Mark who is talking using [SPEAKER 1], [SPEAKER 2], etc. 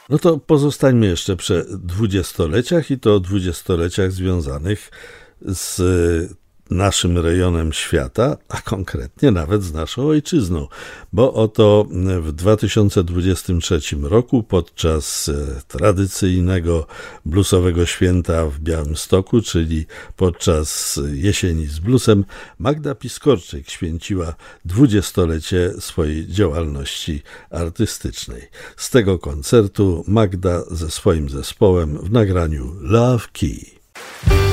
[SPEAKER 1] No to pozostańmy jeszcze przy dwudziestoleciach i to dwudziestoleciach związanych z naszym rejonem świata, a konkretnie nawet z naszą ojczyzną, bo oto w 2023 roku podczas tradycyjnego bluesowego święta w Białymstoku, czyli podczas Jesieni z Bluesem, Magda Piskorczyk święciła dwudziestolecie swojej działalności artystycznej. Z tego koncertu Magda ze swoim zespołem w nagraniu Love Key.